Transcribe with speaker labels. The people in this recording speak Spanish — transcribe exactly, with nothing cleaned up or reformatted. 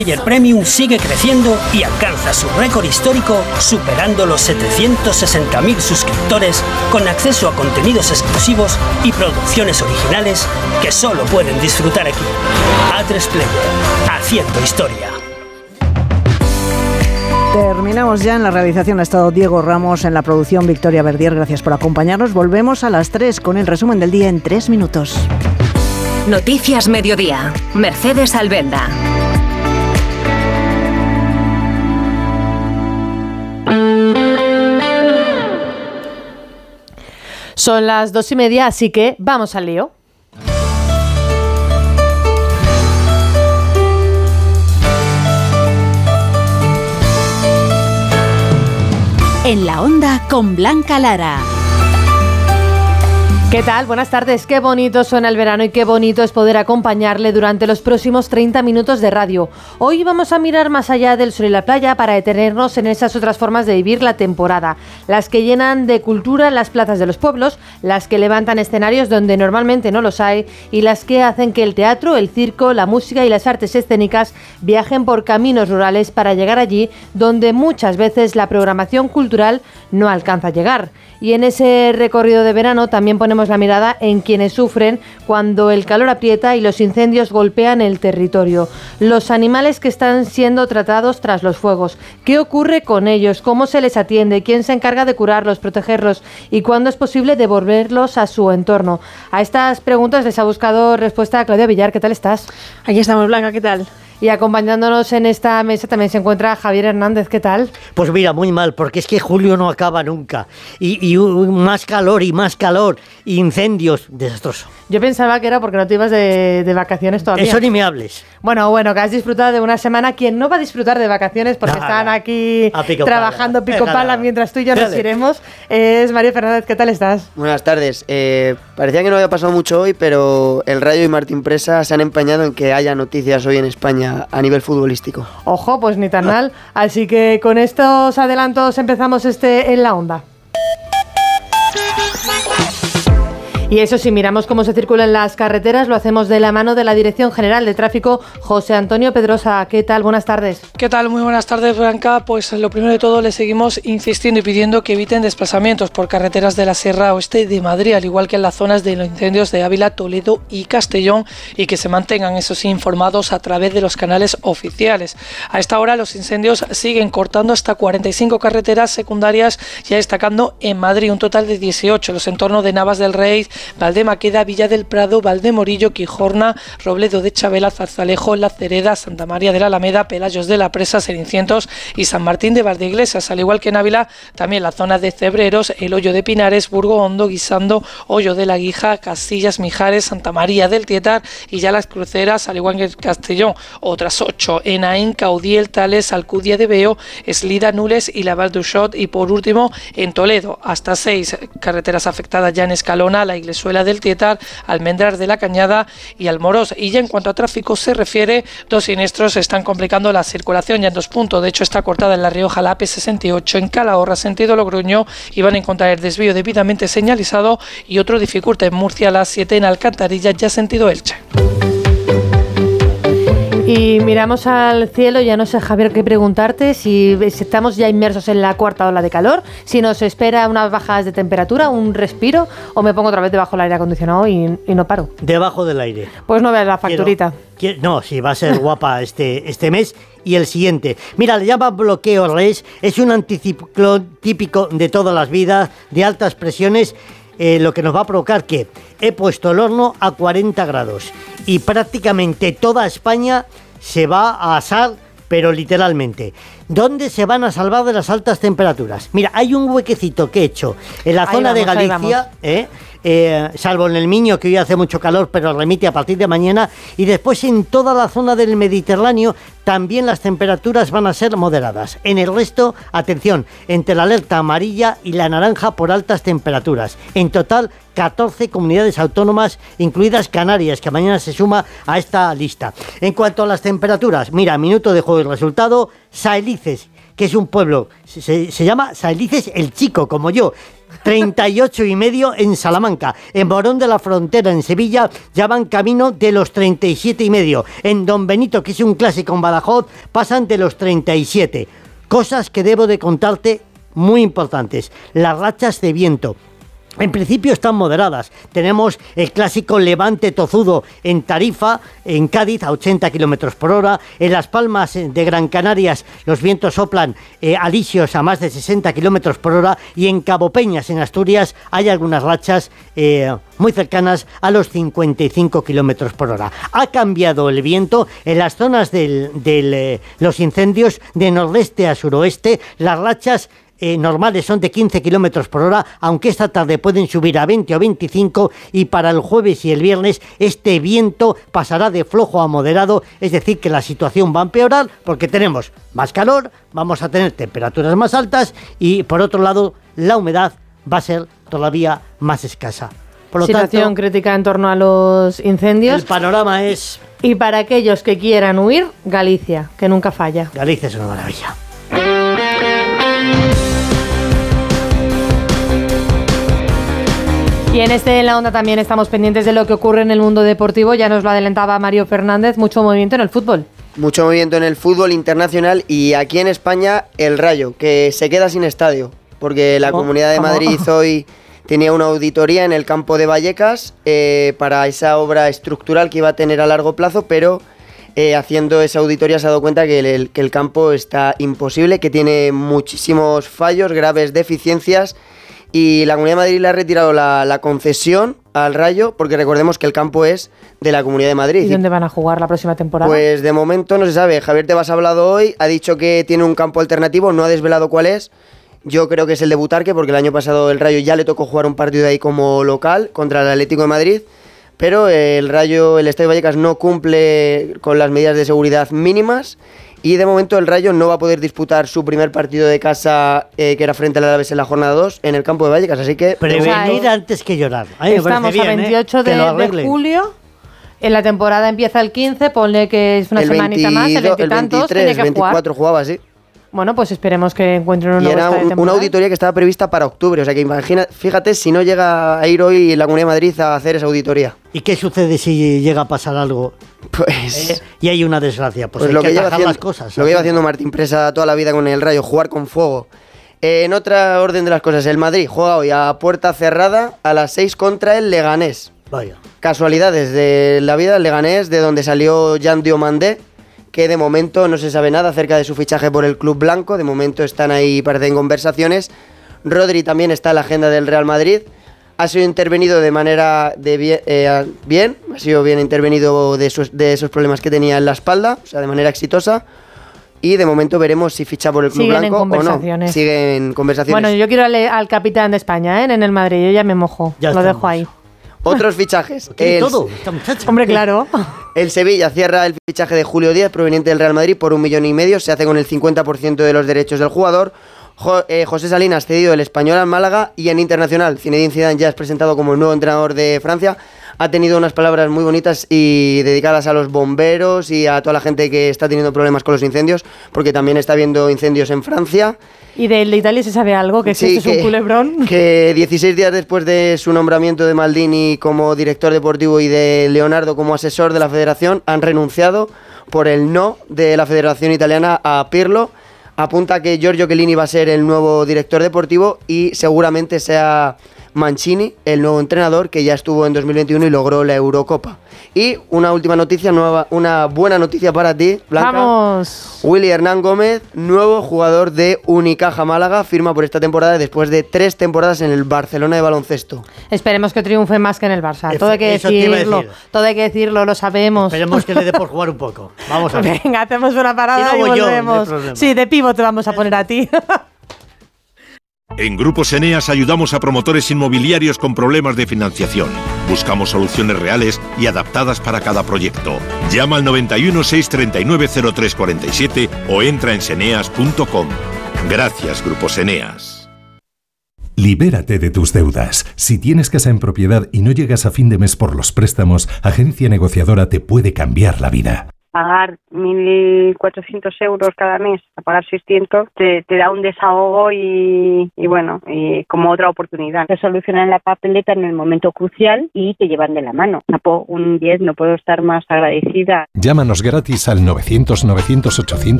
Speaker 1: Player Premium sigue creciendo y alcanza su récord histórico superando los setecientos sesenta mil suscriptores con acceso a contenidos exclusivos y producciones originales que solo pueden disfrutar aquí. A tres Player, haciendo historia.
Speaker 2: Terminamos ya. En la realización ha estado Diego Ramos, en la producción Victoria Verdier. Gracias por acompañarnos. Volvemos a las tres con el resumen del día en tres minutos.
Speaker 3: Noticias Mediodía. Mercedes Albelda.
Speaker 4: Son las dos y media, así que vamos al lío.
Speaker 5: En la Onda con Blanca Lara.
Speaker 4: ¿Qué tal? Buenas tardes. Qué bonito suena el verano y qué bonito es poder acompañarle durante los próximos treinta minutos de radio. Hoy vamos a mirar más allá del sol y la playa para detenernos en esas otras formas de vivir la temporada. Las que llenan de cultura las plazas de los pueblos, las que levantan escenarios donde normalmente no los hay y las que hacen que el teatro, el circo, la música y las artes escénicas viajen por caminos rurales para llegar allí donde muchas veces la programación cultural no alcanza a llegar. Y en ese recorrido de verano también ponemos la mirada en quienes sufren cuando el calor aprieta y los incendios golpean el territorio. Los animales que están siendo tratados tras los fuegos. ¿Qué ocurre con ellos? ¿Cómo se les atiende? ¿Quién se encarga de curarlos, protegerlos? ¿Y cuándo es posible devolverlos a su entorno? A estas preguntas les ha buscado respuesta Claudia Villar. ¿Qué tal estás?
Speaker 6: Aquí estamos, Blanca. ¿Qué tal?
Speaker 4: Y acompañándonos en esta mesa también se encuentra Javier Hernández. ¿Qué tal?
Speaker 7: Pues mira, muy mal, porque es que julio no acaba nunca. Y, y uh, más calor y más calor, incendios, desastroso.
Speaker 4: Yo pensaba que era porque no te ibas de, de vacaciones todavía.
Speaker 7: Eso ni me hables.
Speaker 4: Bueno, bueno, que has disfrutado de una semana. ¿Quién no va a disfrutar de vacaciones? Porque
Speaker 7: no,
Speaker 4: están
Speaker 7: no.
Speaker 4: aquí
Speaker 7: pico
Speaker 4: trabajando
Speaker 7: pala.
Speaker 4: pico pala mientras tú y yo nos
Speaker 7: Dale.
Speaker 4: iremos. Es María Fernández. ¿Qué tal estás?
Speaker 8: Buenas tardes. Eh, parecía que no había pasado mucho hoy, pero el Rayo y Martín Presa se han empeñado en que haya noticias hoy en España a nivel futbolístico.
Speaker 4: Ojo, pues ni tan mal. Así que con estos adelantos empezamos este En la Onda. Y eso, si miramos cómo se circula en las carreteras, lo hacemos de la mano de la Dirección General de Tráfico, José Antonio Pedrosa. ¿Qué tal? Buenas tardes.
Speaker 9: ¿Qué tal? Muy buenas tardes, Blanca. Pues lo primero de todo, le seguimos insistiendo y pidiendo que eviten desplazamientos por carreteras de la Sierra Oeste de Madrid, al igual que en las zonas de los incendios de Ávila, Toledo y Castellón, y que se mantengan, eso sí, informados a través de los canales oficiales. A esta hora los incendios siguen cortando hasta cuarenta y cinco carreteras secundarias, ya destacando en Madrid un total de dieciocho, los entornos de Navas del Rey, Valdemaqueda, Villa del Prado, Valdemorillo, Quijorna, Robledo de Chabela, Zarzalejo, La Cereda, Santa María de la Alameda, Pelayos de la Presa, Cenicientos y San Martín de Valdeiglesias, al igual que en Ávila, también las zonas de Cebreros, El Hoyo de Pinares, Burgo Hondo, Guisando, Hoyo de la Guija, Casillas, Mijares, Santa María del Tietar y ya las cruceras, al igual que en Castellón, otras ocho, en Aín, Caudiel, Tales, Alcudia de Veo, Eslida, Nules y la Val d'Uixot, y por último en Toledo, hasta seis carreteras afectadas ya en Escalona, la Iglesuela del Tietar, Almendrar de la Cañada y Almorós. Y ya en cuanto a tráfico se refiere, dos siniestros están complicando la circulación ya en dos puntos. De hecho, está cortada en La Rioja la A P sesenta y ocho en Calahorra, sentido Logroño, y van a encontrar el desvío debidamente señalizado, y otro dificulta en Murcia la A siete en Alcantarilla, ya sentido Elche.
Speaker 4: Y miramos al cielo, ya no sé, Javier, qué preguntarte, si estamos ya inmersos en la cuarta ola de calor, si nos espera unas bajadas de temperatura, un respiro, o me pongo otra vez debajo del aire acondicionado y, y no paro.
Speaker 7: Debajo del aire.
Speaker 4: Pues no veas la facturita.
Speaker 7: Quiero, quiero, no, sí, va a ser guapa este, este mes y el siguiente. Mira, le llaman bloqueo Reis, es un anticiclón típico de todas las vidas, de altas presiones. Eh, lo que nos va a provocar que he puesto el horno a cuarenta grados y prácticamente toda España se va a asar, pero literalmente. ¿Dónde se van a salvar de las altas temperaturas? Mira, hay un huequecito que he hecho en la ahí zona vamos, de Galicia, eh, eh, salvo en el Miño, que hoy hace mucho calor, pero remite a partir de mañana, y después en toda la zona del Mediterráneo también las temperaturas van a ser moderadas. En el resto, atención, entre la alerta amarilla y la naranja por altas temperaturas. En total, catorce comunidades autónomas, incluidas Canarias, que mañana se suma a esta lista. En cuanto a las temperaturas, mira, minuto de juego y resultado, Saelices, que es un pueblo, se, se llama Saelices el Chico, como yo, treinta y ocho y medio en Salamanca. En Morón de la Frontera, en Sevilla, ya van camino de los treinta y siete y medio. En Don Benito, que es un clásico en Badajoz, pasan de los treinta y siete. Cosas que debo de contarte muy importantes. Las rachas de viento. En principio están moderadas. Tenemos el clásico levante tozudo en Tarifa, en Cádiz, a ochenta kilómetros por hora. En Las Palmas de Gran Canarias los vientos soplan eh, alisios a más de sesenta kilómetros por hora. Y en Cabo Peñas, en Asturias, hay algunas rachas eh, muy cercanas a los cincuenta y cinco kilómetros por hora. Ha cambiado el viento en las zonas de del, eh, los incendios de nordeste a suroeste. Las rachas Eh, normales son de quince kilómetros por hora, aunque esta tarde pueden subir a veinte o veinticinco, y para el jueves y el viernes este viento pasará de flojo a moderado, es decir que la situación va a empeorar porque tenemos más calor, vamos a tener temperaturas más altas y por otro lado la humedad va a ser todavía más escasa. Por lo
Speaker 4: Situación
Speaker 7: tanto,
Speaker 4: crítica en torno a los incendios.
Speaker 7: el panorama es...
Speaker 4: Y para aquellos que quieran huir, Galicia, que nunca falla.
Speaker 7: Galicia es una maravilla.
Speaker 4: Y en este En la Onda también estamos pendientes de lo que ocurre en el mundo deportivo. Ya nos lo adelantaba Mario Fernández, mucho movimiento en el fútbol.
Speaker 8: Mucho movimiento en el fútbol internacional y aquí en España el Rayo, que se queda sin estadio, porque la
Speaker 4: ¿Cómo?
Speaker 8: Comunidad de
Speaker 4: ¿Cómo?
Speaker 8: Madrid hoy tenía una auditoría en el campo de Vallecas eh, para esa obra estructural que iba a tener a largo plazo, pero eh, haciendo esa auditoría se ha dado cuenta que el, que el campo está imposible, que tiene muchísimos fallos, graves deficiencias. Y la Comunidad de Madrid le ha retirado la, la concesión al Rayo, porque recordemos que el campo es de la Comunidad de Madrid.
Speaker 4: ¿Y dónde van a jugar la próxima temporada?
Speaker 8: Pues de momento no se sabe. Javier Tebas ha hablado hoy, ha dicho que tiene un campo alternativo, no ha desvelado cuál es. Yo creo que es el de Butarque, porque el año pasado el Rayo ya le tocó jugar un partido ahí como local contra el Atlético de Madrid. Pero el Rayo, el Estadio Vallecas no cumple con las medidas de seguridad mínimas. Y de momento el Rayo no va a poder disputar su primer partido de casa, eh, que era frente al Alavés en la jornada dos, en el campo de Vallecas, así que...
Speaker 7: Prevenir antes que llorar. A mí me
Speaker 4: Estamos
Speaker 7: parece bien,
Speaker 4: a veintiocho
Speaker 7: ¿eh?
Speaker 4: de,
Speaker 7: Que lo
Speaker 4: de
Speaker 7: arreglen.
Speaker 4: julio. En la temporada empieza el quince, ponle que es una
Speaker 8: el
Speaker 4: semanita más, el
Speaker 8: veintidós,
Speaker 4: veintitantos,
Speaker 8: el
Speaker 4: tiene
Speaker 8: veintitrés,
Speaker 4: que jugar.
Speaker 8: veinticuatro jugaba, sí.
Speaker 4: Bueno, pues esperemos que encuentren un
Speaker 8: Y
Speaker 4: nuevo
Speaker 8: era
Speaker 4: estadio de
Speaker 8: un-
Speaker 4: temporada.
Speaker 8: una auditoría que estaba prevista para octubre, o sea que imagina, fíjate si no llega a ir hoy la Comunidad de Madrid a hacer esa auditoría.
Speaker 7: ¿Y qué sucede si llega a pasar algo?
Speaker 8: Pues...
Speaker 7: Eh, y hay una desgracia, pues,
Speaker 8: Pues
Speaker 7: hay
Speaker 8: lo
Speaker 7: que,
Speaker 8: que, lleva
Speaker 7: atajar
Speaker 8: haciendo,
Speaker 7: las cosas.
Speaker 8: lo que lleva haciendo Martín Presa toda la vida con el Rayo, jugar con fuego. Eh, en otra orden de las cosas, el Madrid juega hoy a puerta cerrada a las seis contra el Leganés.
Speaker 7: Vaya.
Speaker 8: Casualidades de la vida, el Leganés, de donde salió Jan Diomandé, que de momento no se sabe nada acerca de su fichaje por el club blanco, de momento están ahí, parecen conversaciones. Rodri también está en la agenda del Real Madrid. Ha sido intervenido de manera de bien, eh, bien, ha sido bien intervenido de esos, de esos problemas que tenía en la espalda, o sea, de manera exitosa. Y de momento veremos si ficha por el club
Speaker 4: Siguen en
Speaker 8: blanco o no.
Speaker 4: conversaciones.
Speaker 8: Siguen conversaciones.
Speaker 4: Bueno, yo quiero al, al capitán de España, ¿eh? En el Madrid, yo ya me mojo,
Speaker 7: Ya
Speaker 4: lo
Speaker 7: estamos.
Speaker 4: dejo ahí.
Speaker 8: Otros fichajes.
Speaker 7: Tiene
Speaker 8: El-
Speaker 7: todo, esta muchacha.
Speaker 4: Hombre, claro.
Speaker 8: El Sevilla cierra el fichaje de Julio Díaz, proveniente del Real Madrid, por un millón y medio. Se hace con el cincuenta por ciento de los derechos del jugador. Jo- eh, José Salinas, cedido del Español al Málaga. Y en internacional, Zinedine Zidane ya es presentado como el nuevo entrenador de Francia. Ha tenido unas palabras muy bonitas y dedicadas a los bomberos y a toda la gente que está teniendo problemas con los incendios, porque también está habiendo incendios en Francia.
Speaker 4: ¿Y de, de Italia se sabe algo? ¿Que si
Speaker 8: Sí,
Speaker 4: esto es un culebrón?
Speaker 8: que dieciséis días después de su nombramiento de Maldini como director deportivo y de Leonardo como asesor de la federación, han renunciado por el no de la Federación Italiana a Pirlo. Apunta que Giorgio Chiellini va a ser el nuevo director deportivo y seguramente sea Mancini el nuevo entrenador, que ya estuvo en dos mil veintiuno y logró la Eurocopa. Y una última noticia, nueva, una buena noticia para ti, Blanca.
Speaker 4: Vamos.
Speaker 8: Willy Hernán Gómez, nuevo jugador de Unicaja Málaga, firma por esta temporada después de tres temporadas en el Barcelona de baloncesto.
Speaker 4: Esperemos que triunfe más que en el Barça.
Speaker 7: Efe-
Speaker 4: Todo hay que
Speaker 7: eso te iba a
Speaker 4: decirlo.
Speaker 7: decir.
Speaker 4: Todo hay que decirlo, lo sabemos.
Speaker 7: Esperemos que le dé por jugar un poco. Vamos a ver.
Speaker 4: Venga, hacemos una parada
Speaker 7: Si no
Speaker 4: y
Speaker 7: voy yo, no hay
Speaker 4: volvemos.
Speaker 7: problema.
Speaker 4: Sí, de pivo te vamos a poner a ti.
Speaker 10: En Grupos Eneas ayudamos a promotores inmobiliarios con problemas de financiación. Buscamos soluciones reales y adaptadas para cada proyecto. Llama al noventa y uno, seiscientos treinta y nueve, cero tres cuarenta y siete o entra en seneas punto com. Gracias, Grupos Eneas.
Speaker 11: Libérate de tus deudas. Si tienes casa en propiedad y no llegas a fin de mes por los préstamos, Agencia Negociadora te puede cambiar la vida.
Speaker 12: pagar mil cuatrocientos euros cada mes a pagar seiscientos te, te da un desahogo y, y bueno, y como otra oportunidad. Te solucionan la papeleta en el momento crucial y te llevan de la mano. Un diez, no puedo estar más agradecida.
Speaker 11: Llámanos gratis al novecientos, novecientos, ochocientos